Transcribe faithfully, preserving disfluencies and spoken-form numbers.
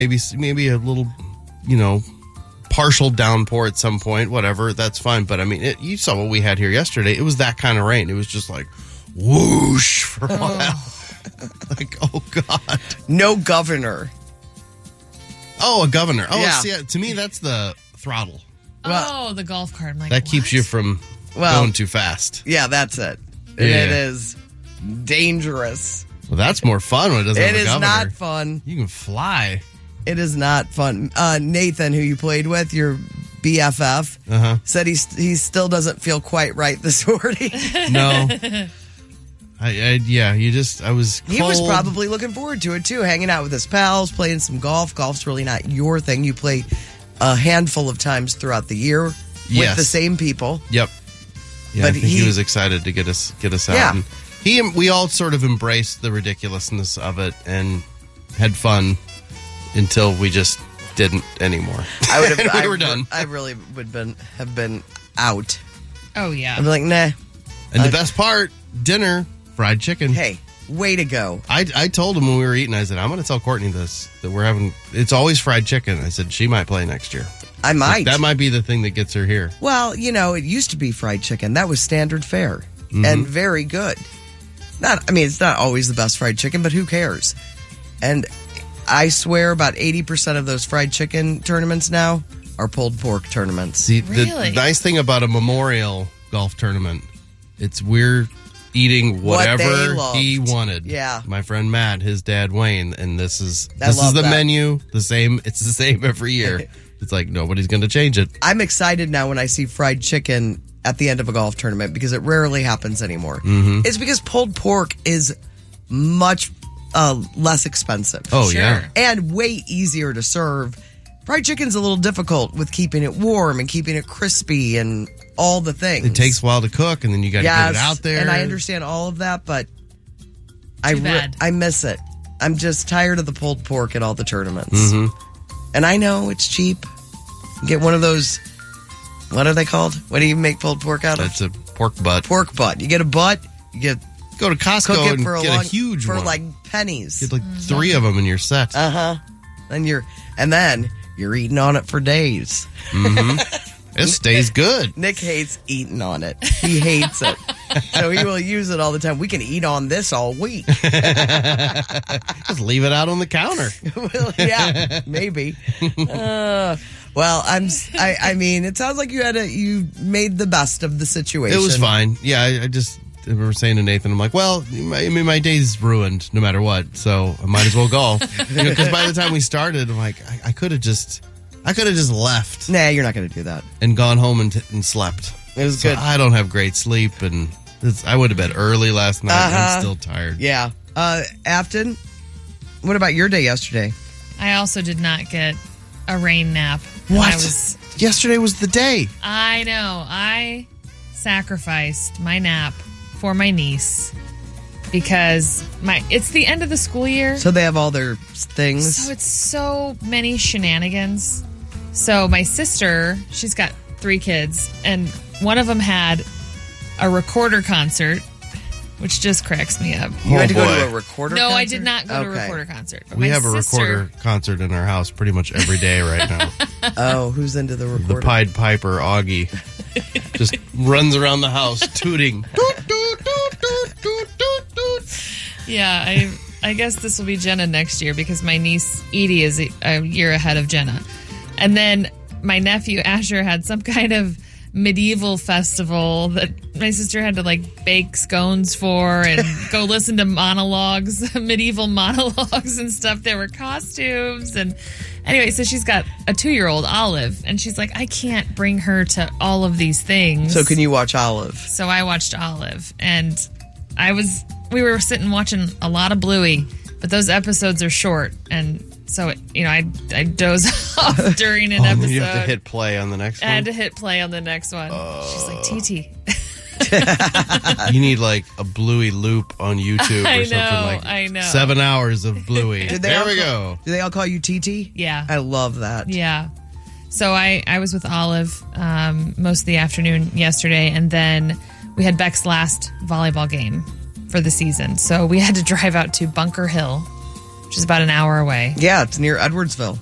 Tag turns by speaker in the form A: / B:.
A: maybe maybe a little, you know, partial downpour at some point, whatever, that's fine. But I mean, it, you saw what we had here yesterday. It was that kind of rain. It was just like whoosh for a while. Oh. Like, oh God.
B: No governor.
A: Oh, a governor. Oh,
B: yeah.
A: see, to me, that's the throttle.
C: Well, oh, the golf cart. I'm like,
A: that
C: what?
A: keeps you from well, going too fast.
B: Yeah, that's it.
A: Yeah.
B: It is dangerous.
A: Well, that's more fun when it doesn't
B: it
A: have a governor.
B: It is not fun.
A: You can fly.
B: It is not fun. Uh, Nathan, who you played with, your B F F,
A: uh-huh.
B: said he he still doesn't feel quite right this morning.
A: No. I, I yeah, you just I was cold.
B: He was probably looking forward to it too, hanging out with his pals, playing some golf. Golf's really not your thing. You play a handful of times throughout the year with
A: yes.
B: the same people.
A: Yep. Yeah,
B: but
A: I think
B: he,
A: he was excited to get us get us out.
B: Yeah.
A: And he we all sort of embraced the ridiculousness of it and had fun until we just didn't anymore.
B: I would have.
A: we
B: I,
A: were done.
B: I really would been have been out.
C: Oh yeah.
B: I'd be like, nah.
A: And
B: uh,
A: the best part, dinner, fried chicken.
B: Hey, way to go!
A: I, I told him when we were eating, I said, I'm going to tell Courtney this, that we're having, it's always fried chicken. I said, she might play next year.
B: I might.
A: Like, that might be the thing that gets her here.
B: Well, you know, it used to be fried chicken. That was standard fare
A: mm-hmm.
B: and very good. Not, I mean, it's not always the best fried chicken, but who cares? And I swear about eighty percent of those fried chicken tournaments now are pulled pork tournaments.
A: See, the,
C: really?
A: the nice thing about a memorial golf tournament, it's we're eating whatever
B: what
A: he wanted.
B: Yeah.
A: My friend Matt, his dad Wayne, and this is
B: I
A: this is
B: love
A: the
B: that.
A: menu, the same. It's the same every year. It's like nobody's going to change it.
B: I'm excited now when I see fried chicken at the end of a golf tournament because it rarely happens anymore.
A: Mm-hmm.
B: It's because pulled pork is much uh, less expensive.
A: Oh,
C: Sure.
A: yeah.
B: And way easier to serve. Fried chicken's a little difficult with keeping it warm and keeping it crispy and all the things.
A: It takes a while to cook, and then you got to
B: yes,
A: get it out there.
B: And I understand all of that, but I, re-
C: bad.
B: I miss it. I'm just tired of the pulled pork at all the tournaments.
A: Mm-hmm.
B: And I know it's cheap. Get one of those, what are they called? What do you make pulled pork out of?
A: That's a pork butt.
B: Pork butt. You get a butt, you get
A: Go to Costco
B: cook it
A: and
B: for a
A: get
B: long,
A: a huge
B: for
A: one.
B: like pennies.
A: Get like three of them in your set.
B: Uh huh. And you're and then you're eating on it for days.
A: Mm-hmm. It stays good.
B: Nick hates eating on it. He hates it. So he will use it all the time. We can eat on this all week.
A: Just leave it out on the counter.
B: Well, yeah, maybe. Uh, well, I'm. I, I mean, it sounds like you had a. You made the best of the situation.
A: It was fine. Yeah, I, I just I remember saying to Nathan, I'm like, well, my, I mean, my day's ruined no matter what, so I might as well golf. Because you know, by the time we started, I'm like, I, I could have just, I could have just left
B: Nah, you're not going to do that.
A: and gone home and, t- and slept.
B: It was
A: So
B: good.
A: I don't have great sleep, and it's, I went to bed early last night. And
B: Uh-huh.
A: I'm still tired.
B: Yeah. Uh, Afton, what about your day yesterday?
C: I also did not get a rain nap. And
A: What?
C: I was.
A: Yesterday was the day.
C: I know. I sacrificed my nap for my niece because my it's the end of the school year.
B: So they have all their things.
C: So it's so many shenanigans. So my sister, she's got three kids, and one of them had a recorder concert, which just cracks me up.
B: You had to go
A: boy.
B: to a recorder
C: No,
B: concert?
C: I did not go to a
B: Okay.
C: recorder concert. But
A: We
C: my
A: have a
C: sister-
A: recorder concert in our house pretty much every day right now.
B: Oh, who's into the
A: The
B: recorder?
A: Pied Piper, Augie, just runs around the house tooting. Doot, doot, doot, doot, doot, doot, doot.
C: Yeah, I I guess this will be Jenna next year because my niece Edie is a, a year ahead of Jenna. And then my nephew Asher had some kind of medieval festival that my sister had to like bake scones for and go listen to monologues, medieval monologues and stuff. There were costumes and anyway, so she's got a two-year-old Olive and she's like, I can't bring her to all of these things.
B: So can you watch Olive?
C: So I watched Olive, and I was we were sitting watching a lot of Bluey, but those episodes are short, and so you know I I doze off during an
A: Oh,
C: episode.
A: you have to hit play on the next
C: I had
A: one.
C: to hit play on the next one. She's like, T T.
A: You need like a Bluey loop on YouTube or
C: I
A: something
C: know,
A: like
C: I know.
A: seven hours of Bluey.
B: Did they
A: There
B: all
A: we
B: call-
A: go.
B: Do they all call you T T?
C: Yeah.
B: I love that.
C: Yeah. So I, I was with Olive um, most of the afternoon yesterday, and then we had Beck's last volleyball game for the season. So we had to drive out to Bunker Hill which is about an hour away.
B: Yeah, it's near Edwardsville.